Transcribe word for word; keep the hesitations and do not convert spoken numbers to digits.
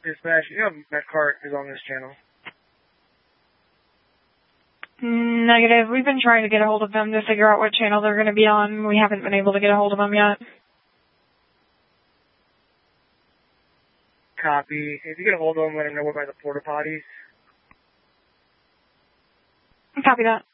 Dispatch, you know MetCart is on this channel. Negative. We've been trying to get a hold of them to figure out what channel they're going to be on. We haven't been able to get a hold of them yet. Copy. If you get a hold of them, let them know we're by the porta potties. Copy that.